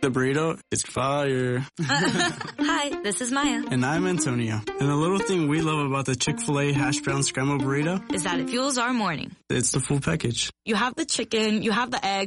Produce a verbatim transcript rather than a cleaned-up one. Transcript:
The burrito is fire. Hi, this is Maya. And I'm Antonio. And the little thing we love about the Chick-fil-A hash brown scrambled burrito is that it fuels our morning. It's the full package. You have the chicken, you have the egg,